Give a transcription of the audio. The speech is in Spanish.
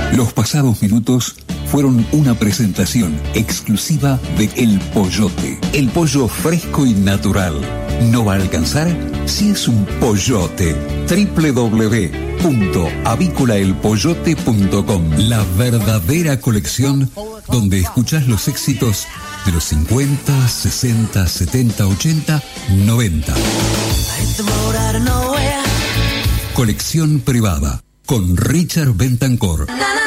Los pasados minutos fueron una presentación exclusiva de El Pollote. El pollo fresco y natural. ¿No va a alcanzar? Si es un pollote. www.avícolaelpollote.com. La verdadera colección donde escuchás los éxitos de los 50, 60, 70, 80, 90. Colección privada con Richard Betancourt.